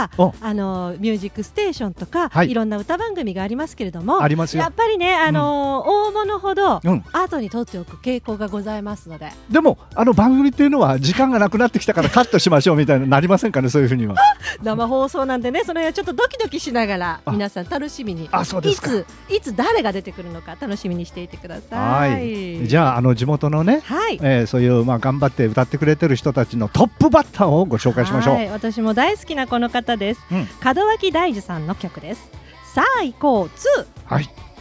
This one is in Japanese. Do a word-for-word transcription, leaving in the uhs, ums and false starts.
かあのミュージックステーションとか、はい、いろんな歌番組がありますけれども、 ありますよ。 やっぱりね、あのーうん、大物ほど、うん、後に取っておく傾向がございますので。 でもあの番組っていうのは時間がなくなってきたからカットしましょうみたいななりませんかね、そういうふうには。 生放送なんでね、それはちょっとドキドキしながら皆さん楽しみに、 あ、そうですか。 いついつ誰が出てくるのか楽しみにしていてください。 はい、じゃあ、あの地元のね、 はい、 えー、そういう、まあ、頑張って歌ってくれてる人たちのトップバッターをご紹介しましょう。 はい、私も大好きなこの方です、うん、門脇大樹さんの曲です。さあ行こうツー。 はい。